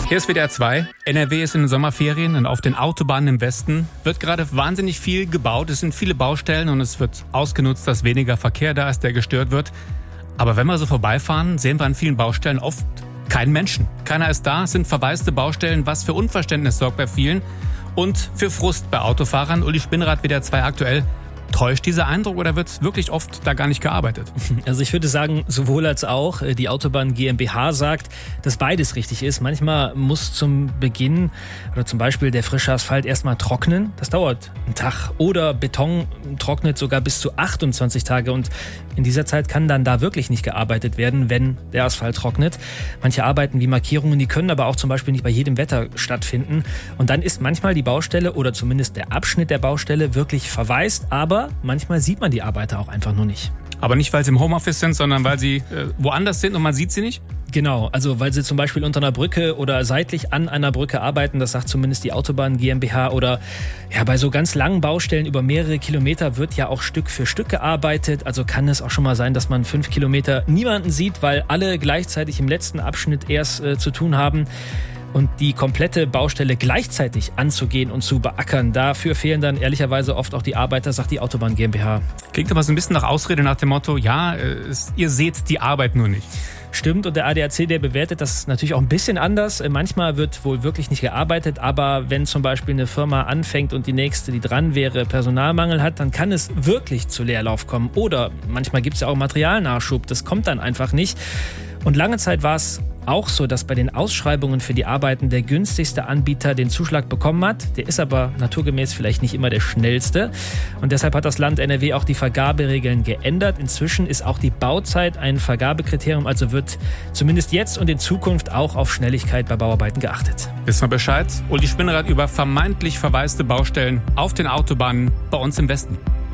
Hier ist WDR 2. NRW ist in den Sommerferien und auf den Autobahnen im Westen wird gerade wahnsinnig viel gebaut. Es sind viele Baustellen und es wird ausgenutzt, dass weniger Verkehr da ist, der gestört wird. Aber wenn wir so vorbeifahren, sehen wir an vielen Baustellen oft keinen Menschen. Keiner ist da, es sind verwaiste Baustellen, was für Unverständnis sorgt bei vielen und für Frust bei Autofahrern. Uli Spinnrad, WDR 2 aktuell. Täuscht dieser Eindruck oder wird wirklich oft da gar nicht gearbeitet? Also ich würde sagen, sowohl als auch. Die Autobahn GmbH sagt, dass beides richtig ist. Manchmal muss zum Beginn oder zum Beispiel der frische Asphalt erstmal trocknen. Das dauert einen Tag. Oder Beton trocknet sogar bis zu 28 Tage. Und in dieser Zeit kann dann da wirklich nicht gearbeitet werden, wenn der Asphalt trocknet. Manche Arbeiten wie Markierungen, die können aber auch zum Beispiel nicht bei jedem Wetter stattfinden. Und dann ist manchmal die Baustelle oder zumindest der Abschnitt der Baustelle wirklich verwaist. Aber manchmal sieht man die Arbeiter auch einfach nur nicht. Aber nicht, weil sie im Homeoffice sind, sondern weil sie woanders sind und man sieht sie nicht? Genau, also weil sie zum Beispiel unter einer Brücke oder seitlich an einer Brücke arbeiten, das sagt zumindest die Autobahn GmbH. Oder ja, bei so ganz langen Baustellen über mehrere Kilometer wird ja auch Stück für Stück gearbeitet. Also kann es auch schon mal sein, dass man 5 Kilometer niemanden sieht, weil alle gleichzeitig im letzten Abschnitt erst zu tun haben. Und die komplette Baustelle gleichzeitig anzugehen und zu beackern, dafür fehlen dann ehrlicherweise oft auch die Arbeiter, sagt die Autobahn GmbH. Klingt aber so ein bisschen nach Ausrede nach dem Motto, ja, ihr seht die Arbeit nur nicht. Stimmt, und der ADAC, der bewertet das natürlich auch ein bisschen anders. Manchmal wird wohl wirklich nicht gearbeitet, aber wenn zum Beispiel eine Firma anfängt und die nächste, die dran wäre, Personalmangel hat, dann kann es wirklich zu Leerlauf kommen. Oder manchmal gibt es ja auch Materialnachschub, das kommt dann einfach nicht. Und lange Zeit war es auch so, dass bei den Ausschreibungen für die Arbeiten der günstigste Anbieter den Zuschlag bekommen hat. Der ist aber naturgemäß vielleicht nicht immer der schnellste. Und deshalb hat das Land NRW auch die Vergaberegeln geändert. Inzwischen ist auch die Bauzeit ein Vergabekriterium, also wird zumindest jetzt und in Zukunft auch auf Schnelligkeit bei Bauarbeiten geachtet. Wissen wir Bescheid? Uli Spinnrad über vermeintlich verwaiste Baustellen auf den Autobahnen bei uns im Westen.